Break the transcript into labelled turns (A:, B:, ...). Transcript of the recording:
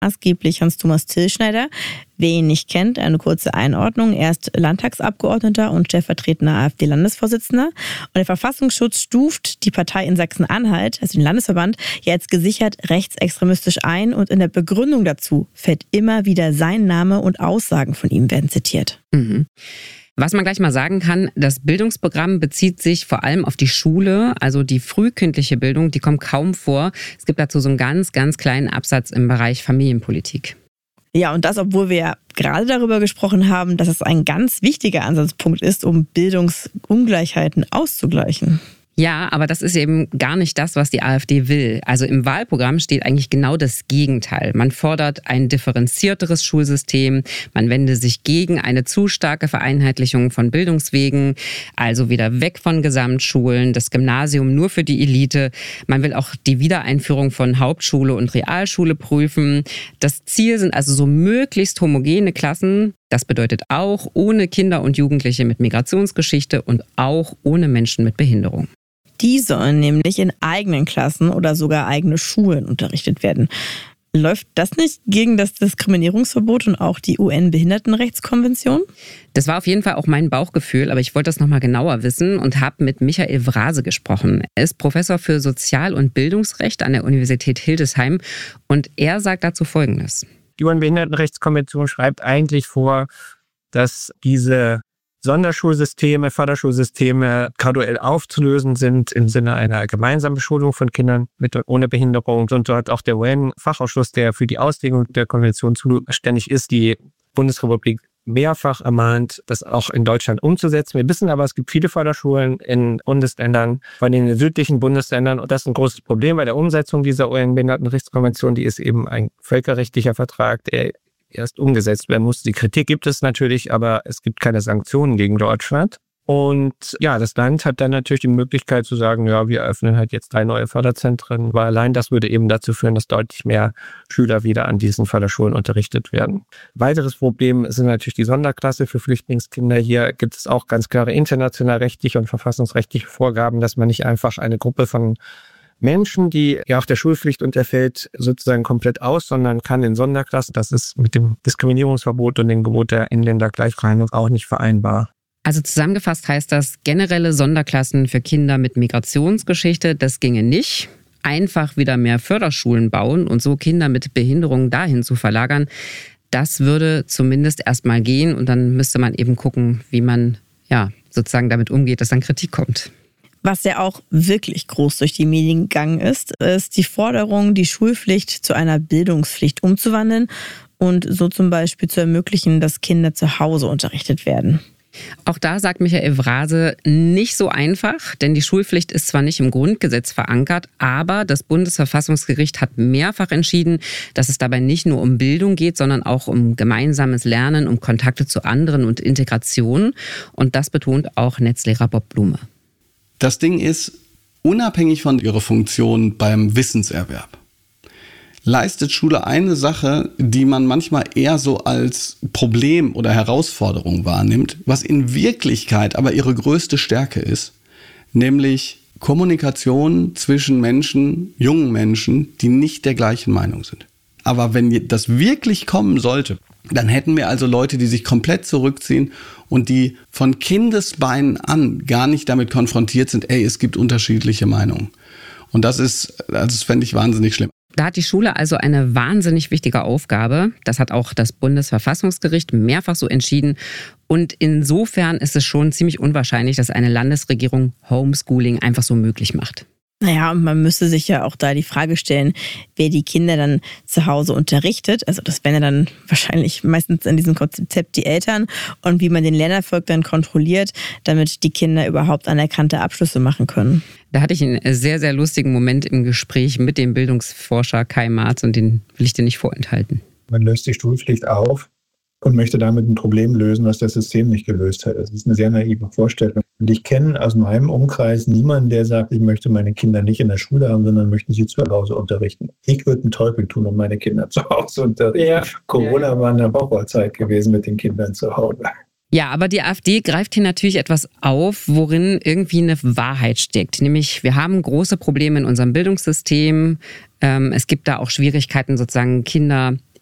A: maßgeblich Hans-Thomas Tillschneider. Wer ihn nicht kennt, eine kurze Einordnung. Er ist Landtagsabgeordneter und stellvertretender AfD-Landesvorsitzender. Und der Verfassungsschutz stuft die Partei in Sachsen-Anhalt, also den Landesverband, ja als gesichert rechtsextremistisch ein. Und in der Begründung dazu fällt immer wieder sein Name und Aussagen von ihm werden zitiert.
B: Mhm. Was man gleich mal sagen kann, das Bildungsprogramm bezieht sich vor allem auf die Schule, also die frühkindliche Bildung, die kommt kaum vor. Es gibt dazu so einen ganz, ganz kleinen Absatz im Bereich Familienpolitik.
A: Ja, und das, obwohl wir ja gerade darüber gesprochen haben, dass es ein ganz wichtiger Ansatzpunkt ist, um Bildungsungleichheiten auszugleichen.
B: Ja, aber das ist eben gar nicht das, was die AfD will. Also im Wahlprogramm steht eigentlich genau das Gegenteil. Man fordert ein differenzierteres Schulsystem, man wende sich gegen eine zu starke Vereinheitlichung von Bildungswegen, also wieder weg von Gesamtschulen, das Gymnasium nur für die Elite. Man will auch die Wiedereinführung von Hauptschule und Realschule prüfen. Das Ziel sind also so möglichst homogene Klassen. Das bedeutet auch ohne Kinder und Jugendliche mit Migrationsgeschichte und auch ohne Menschen mit Behinderung.
A: Die sollen nämlich in eigenen Klassen oder sogar eigene Schulen unterrichtet werden. Läuft das nicht gegen das Diskriminierungsverbot und auch die UN-Behindertenrechtskonvention?
B: Das war auf jeden Fall auch mein Bauchgefühl, aber ich wollte das nochmal genauer wissen und habe mit Michael Vrase gesprochen. Er ist Professor für Sozial- und Bildungsrecht an der Universität Hildesheim und er sagt dazu Folgendes.
C: Die UN-Behindertenrechtskonvention schreibt eigentlich vor, dass diese Sonderschulsysteme, Förderschulsysteme graduell aufzulösen sind im Sinne einer gemeinsamen Beschulung von Kindern ohne Behinderung. Und so hat auch der UN-Fachausschuss, der für die Auslegung der Konvention zuständig ist, die Bundesrepublik mehrfach ermahnt, das auch in Deutschland umzusetzen. Wir wissen aber, es gibt viele Förderschulen in Bundesländern, vor allem in den südlichen Bundesländern. Und das ist ein großes Problem bei der Umsetzung dieser UN-Behindertenrechtskonvention. Die ist eben ein völkerrechtlicher Vertrag, der erst umgesetzt werden muss. Die Kritik gibt es natürlich, aber es gibt keine Sanktionen gegen Deutschland. Und ja, das Land hat dann natürlich die Möglichkeit zu sagen, ja, wir öffnen halt jetzt 3 neue Förderzentren, weil allein das würde eben dazu führen, dass deutlich mehr Schüler wieder an diesen Förderschulen unterrichtet werden. Weiteres Problem sind natürlich die Sonderklasse für Flüchtlingskinder. Hier gibt es auch ganz klare international rechtliche und verfassungsrechtliche Vorgaben, dass man nicht einfach eine Gruppe von Menschen, die ja auch der Schulpflicht unterfällt, sozusagen komplett aus, sondern kann in Sonderklassen. Das ist mit dem Diskriminierungsverbot und dem Gebot der Inländergleichbehandlung auch nicht vereinbar.
B: Also zusammengefasst heißt das, generelle Sonderklassen für Kinder mit Migrationsgeschichte, das ginge nicht. Einfach wieder mehr Förderschulen bauen und so Kinder mit Behinderungen dahin zu verlagern, das würde zumindest erstmal gehen und dann müsste man eben gucken, wie man ja sozusagen damit umgeht, dass dann Kritik kommt.
A: Was ja auch wirklich groß durch die Medien gegangen ist die Forderung, die Schulpflicht zu einer Bildungspflicht umzuwandeln und so zum Beispiel zu ermöglichen, dass Kinder zu Hause unterrichtet werden.
B: Auch da sagt Michael Vrase, nicht so einfach, denn die Schulpflicht ist zwar nicht im Grundgesetz verankert, aber das Bundesverfassungsgericht hat mehrfach entschieden, dass es dabei nicht nur um Bildung geht, sondern auch um gemeinsames Lernen, um Kontakte zu anderen und Integration. Und das betont auch Netzlehrer Bob Blume.
D: Das Ding ist, unabhängig von ihrer Funktion beim Wissenserwerb, leistet Schule eine Sache, die man manchmal eher so als Problem oder Herausforderung wahrnimmt, was in Wirklichkeit aber ihre größte Stärke ist, nämlich Kommunikation zwischen Menschen, jungen Menschen, die nicht der gleichen Meinung sind. Aber wenn das wirklich kommen sollte, dann hätten wir also Leute, die sich komplett zurückziehen und die von Kindesbeinen an gar nicht damit konfrontiert sind, es gibt unterschiedliche Meinungen. Und das fände ich wahnsinnig schlimm.
B: Da hat die Schule also eine wahnsinnig wichtige Aufgabe. Das hat auch das Bundesverfassungsgericht mehrfach so entschieden. Und insofern ist es schon ziemlich unwahrscheinlich, dass eine Landesregierung Homeschooling einfach so möglich macht.
A: Naja, und man müsste sich ja auch da die Frage stellen, wer die Kinder dann zu Hause unterrichtet. Also das wären ja dann wahrscheinlich meistens in diesem Konzept die Eltern und wie man den Lernerfolg dann kontrolliert, damit die Kinder überhaupt anerkannte Abschlüsse machen können.
B: Da hatte ich einen sehr, sehr lustigen Moment im Gespräch mit dem Bildungsforscher Kai Marz und den will ich dir nicht vorenthalten.
E: Man löst die Schulpflicht auf und möchte damit ein Problem lösen, was das System nicht gelöst hat. Das ist eine sehr naive Vorstellung. Und ich kenne aus meinem Umkreis niemanden, der sagt, ich möchte meine Kinder nicht in der Schule haben, sondern möchte sie zu Hause unterrichten. Ich würde einen Teufel tun, um meine Kinder zu Hause unterrichten. Ja. Corona war eine Horrorzeit gewesen mit den Kindern zu Hause.
B: Ja, aber die AfD greift hier natürlich etwas auf, worin irgendwie eine Wahrheit steckt. Nämlich, wir haben große Probleme in unserem Bildungssystem. Es gibt da auch Schwierigkeiten, sozusagen Kinder